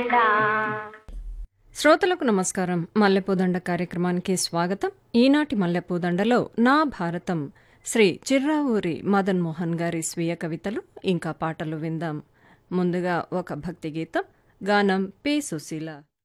శ్రోతలకు నమస్కారం. మల్లెపూదండ కార్యక్రమానికి స్వాగతం. ఈనాటి మల్లెపూదండలో నా భారతం శ్రీ చిర్రావూరి మదన్ మోహన్ గారి స్వీయ కవితలు ఇంకా పాటలు విందాం. ముందుగా ఒక భక్తి గీతం, గానం పి. సుశీల.